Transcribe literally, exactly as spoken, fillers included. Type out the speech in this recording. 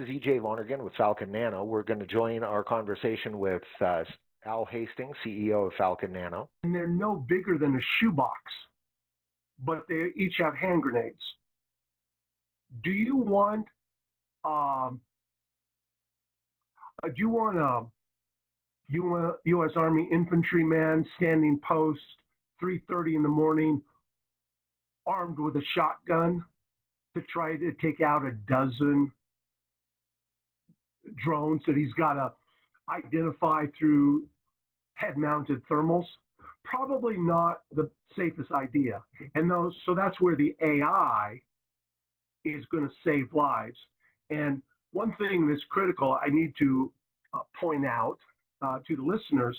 E J Lonergan with Falcon Nano. We're going to join our conversation with uh, Al Hastings, C E O of Falcon Nano. And they're no bigger than a shoebox, but they each have hand grenades. Do you want, um, do you want a U S Army infantryman standing post, three thirty in the morning, armed with a shotgun to try to take out a dozen drones that he's got to identify through head-mounted thermals? Probably not the safest idea. And those, so that's where the A I is going to save lives. And one thing that's critical, I need to uh, point out uh, to the listeners,